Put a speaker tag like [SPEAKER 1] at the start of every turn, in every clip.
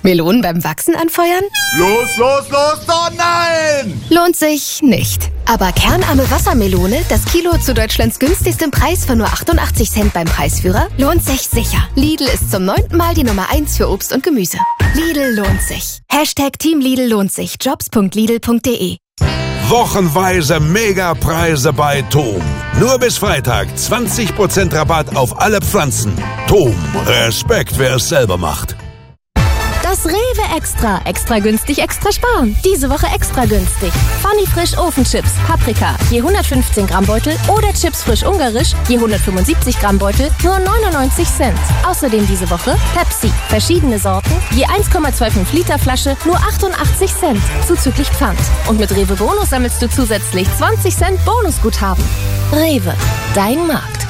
[SPEAKER 1] Melonen beim Wachsen anfeuern?
[SPEAKER 2] Los, oh nein!
[SPEAKER 1] Lohnt sich nicht. Aber kernarme Wassermelone, das Kilo zu Deutschlands günstigstem Preis von nur 88 Cent beim Preisführer, lohnt sich sicher. Lidl ist zum 9. Mal die Nummer 1 für Obst und Gemüse. Lidl lohnt sich. #Team Lidl lohnt sich. Jobs.lidl.de.
[SPEAKER 3] Wochenweise Megapreise bei TOM. Nur bis Freitag 20% Rabatt auf alle Pflanzen. TOM, Respekt, wer es selber macht.
[SPEAKER 4] Das Rewe Extra. Extra günstig, extra sparen. Diese Woche extra günstig. Funny Frisch Ofenchips, Paprika, je 115 Gramm Beutel oder Chips frisch ungarisch, je 175 Gramm Beutel, nur 99 Cent. Außerdem diese Woche Pepsi, verschiedene Sorten, je 1,25 Liter Flasche, nur 88 Cent, zuzüglich Pfand. Und mit Rewe Bonus sammelst du zusätzlich 20 Cent Bonusguthaben. Rewe, dein Markt.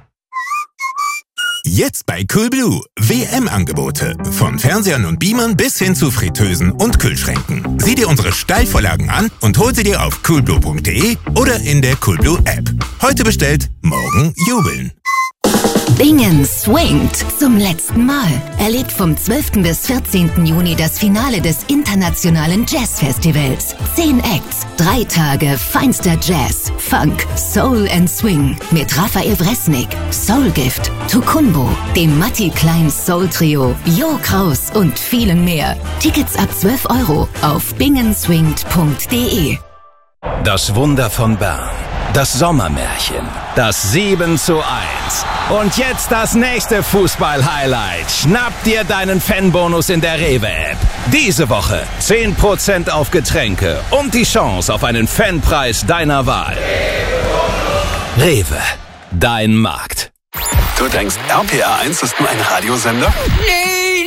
[SPEAKER 5] Jetzt bei Coolblue. WM-Angebote. Von Fernsehern und Beamern bis hin zu Fritteusen und Kühlschränken. Sieh dir unsere Steilvorlagen an und hol sie dir auf coolblue.de oder in der Coolblue App. Heute bestellt, morgen jubeln.
[SPEAKER 6] Bingen swingt zum letzten Mal. Erlebt vom 12. bis 14. Juni das Finale des internationalen Jazzfestivals. 10 Acts, 3 Tage feinster Jazz, Funk, Soul and Swing mit Raphael Wresnik, Soulgift, Tukumbo, dem Matti Klein Soul Trio, Jo Kraus und vielen mehr. Tickets ab 12 € auf bingenswingt.de.
[SPEAKER 7] Das Wunder von Bern. Das Sommermärchen. Das 7:1. Und jetzt das nächste Fußball-Highlight. Schnapp dir deinen Fanbonus in der Rewe-App. Diese Woche 10% auf Getränke und die Chance auf einen Fanpreis deiner Wahl. Rewe, dein Markt.
[SPEAKER 8] Du denkst, RPR1 ist nur ein Radiosender? Nee.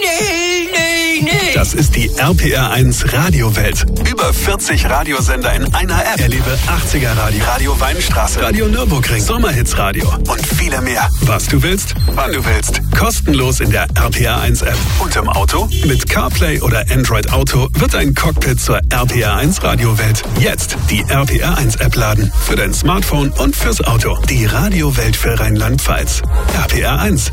[SPEAKER 8] Das ist die RPR1 Radiowelt. Über 40 Radiosender in einer App. Erlebe 80er Radio, Radio Weinstraße, Radio Nürburgring, Sommerhits Radio und viele mehr. Was du willst, wann du willst. Kostenlos in der RPR1 App. Und im Auto? Mit CarPlay oder Android Auto wird dein Cockpit zur RPR1 Radiowelt. Jetzt die RPR1 App laden. Für dein Smartphone und fürs Auto. Die Radiowelt für Rheinland-Pfalz. RPR1.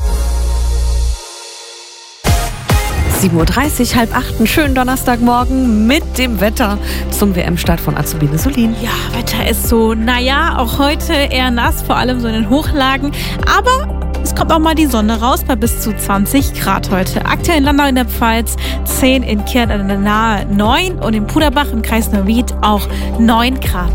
[SPEAKER 9] 7:30 Uhr, 7:30, einen schönen Donnerstagmorgen mit dem Wetter zum WM-Start von Azubine Solin.
[SPEAKER 10] Ja, Wetter ist so, auch heute eher nass, vor allem so in den Hochlagen, aber es kommt auch mal die Sonne raus bei bis zu 20 Grad heute. Aktuell in Landau in der Pfalz 10, in Kirn an der Nahe 9 und in Puderbach im Kreis Neuwied auch 9 Grad.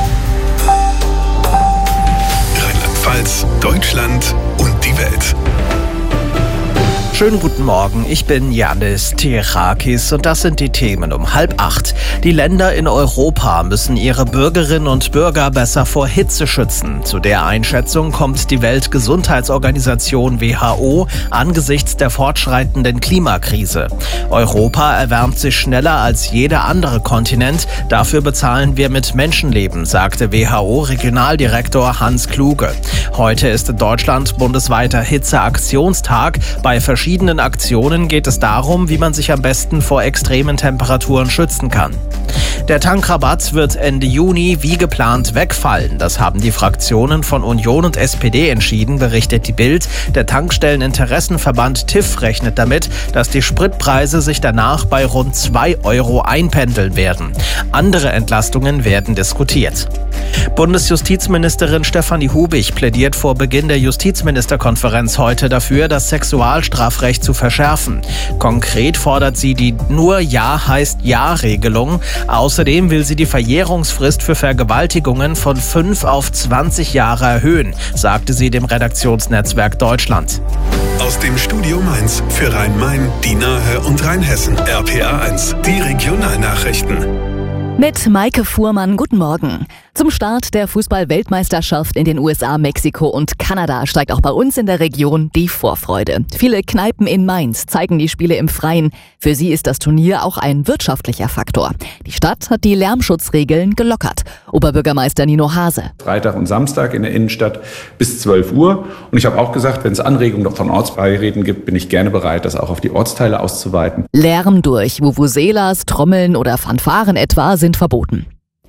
[SPEAKER 8] Rheinland-Pfalz, Deutschland und die Welt.
[SPEAKER 11] Schönen guten Morgen, ich bin Yannis Tirakis und das sind die Themen um 7:30. Die Länder in Europa müssen ihre Bürgerinnen und Bürger besser vor Hitze schützen. Zu der Einschätzung kommt die Weltgesundheitsorganisation WHO angesichts der fortschreitenden Klimakrise. Europa erwärmt sich schneller als jeder andere Kontinent. Dafür bezahlen wir mit Menschenleben, sagte WHO-Regionaldirektor Hans Kluge. Heute ist in Deutschland bundesweiter Hitzeaktionstag. Bei verschiedenen Aktionen geht es darum, wie man sich am besten vor extremen Temperaturen schützen kann. Der Tankrabatt wird Ende Juni wie geplant wegfallen. Das haben die Fraktionen von Union und SPD entschieden, berichtet die Bild. Der Tankstelleninteressenverband TIF rechnet damit, dass die Spritpreise sich danach bei rund 2 € einpendeln werden. Andere Entlastungen werden diskutiert. Bundesjustizministerin Stefanie Hubig plädiert vor Beginn der Justizministerkonferenz heute dafür, das Sexualstrafrecht zu verschärfen. Konkret fordert sie die Nur Ja heißt Ja-Regelung. Außerdem will sie die Verjährungsfrist für Vergewaltigungen von 5 auf 20 Jahre erhöhen, sagte sie dem Redaktionsnetzwerk Deutschland.
[SPEAKER 8] Aus dem Studio Mainz für Rhein-Main, die Nahe und Rheinhessen. RPR1, die Regionalnachrichten.
[SPEAKER 12] Mit Maike Fuhrmann, guten Morgen. Zum Start der Fußball-Weltmeisterschaft in den USA, Mexiko und Kanada steigt auch bei uns in der Region die Vorfreude. Viele Kneipen in Mainz zeigen die Spiele im Freien. Für sie ist das Turnier auch ein wirtschaftlicher Faktor. Die Stadt hat die Lärmschutzregeln gelockert. Oberbürgermeister Nino Hase.
[SPEAKER 13] Freitag und Samstag in der Innenstadt bis 12 Uhr. Und ich habe auch gesagt, wenn es Anregungen von Ortsbeiräten gibt, bin ich gerne bereit, das auch auf die Ortsteile auszuweiten.
[SPEAKER 12] Lärm durch Vuvuzelas, Trommeln oder Fanfaren etwa sind verboten.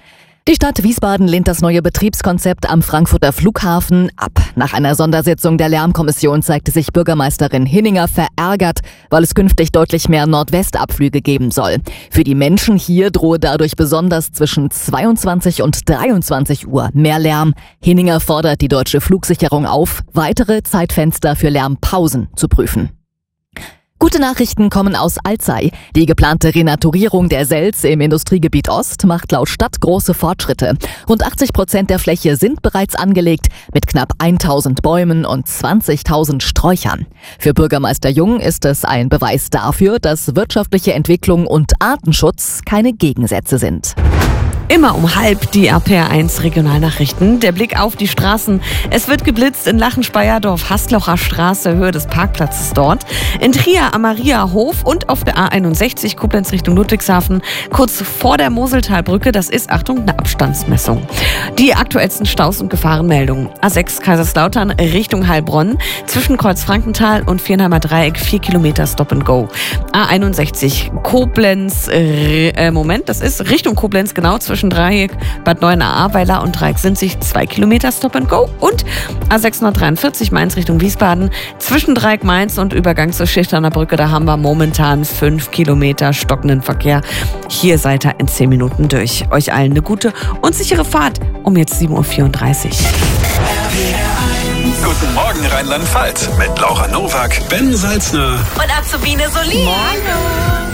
[SPEAKER 12] Die Stadt Wiesbaden lehnt das neue Betriebskonzept am Frankfurter Flughafen ab. Nach einer Sondersitzung der Lärmkommission zeigte sich Bürgermeisterin Hinninger verärgert, weil es künftig deutlich mehr Nordwestabflüge geben soll. Für die Menschen hier drohe dadurch besonders zwischen 22 und 23 Uhr mehr Lärm. Hinninger fordert die Deutsche Flugsicherung auf, weitere Zeitfenster für Lärmpausen zu prüfen. Gute Nachrichten kommen aus Alzey. Die geplante Renaturierung der Selz im Industriegebiet Ost macht laut Stadt große Fortschritte. Rund 80% der Fläche sind bereits angelegt, mit knapp 1000 Bäumen und 20.000 Sträuchern. Für Bürgermeister Jung ist es ein Beweis dafür, dass wirtschaftliche Entwicklung und Artenschutz keine Gegensätze sind.
[SPEAKER 9] Immer um 12:30 die RPR1 Regionalnachrichten. Der Blick auf die Straßen. Es wird geblitzt in Lachen-Speyerdorf, Hastlocher Straße, Höhe des Parkplatzes dort. In Trier am Mariahof und auf der A61 Koblenz Richtung Ludwigshafen. Kurz vor der Moseltalbrücke, das ist, Achtung, eine Abstandsmessung. Die aktuellsten Staus und Gefahrenmeldungen. A6 Kaiserslautern Richtung Heilbronn. Zwischen Kreuz-Frankenthal und Viernheimer Dreieck 4 Kilometer Stop and Go. A61 Koblenz, das ist Richtung Koblenz, genau, zwischen Dreieck, Bad Neuenahr-Ahrweiler und Dreieck-Sinzig 2 Kilometer Stop and Go. Und A643 Mainz Richtung Wiesbaden zwischen Dreieck Mainz und Übergang zur Schilchtaner Brücke. Da haben wir momentan 5 Kilometer stockenden Verkehr. Hier seid ihr in 10 Minuten durch. Euch allen eine gute und sichere Fahrt um jetzt 7.34 Uhr.
[SPEAKER 8] Guten Morgen Rheinland-Pfalz mit Laura Nowak, Ben Salzner
[SPEAKER 9] und Azubine Solin. Morgen.